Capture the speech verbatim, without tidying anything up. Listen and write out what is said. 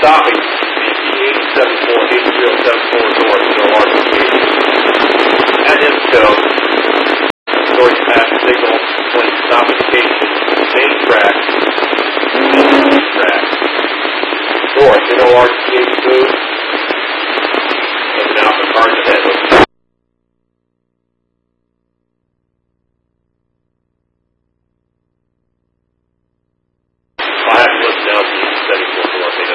stopping, B P eight seven four eight zero seven four north, no R T H. At IMSCO, storage path signal when stop indication, main track, main track. North, no R T H move. Looking out for cars ahead.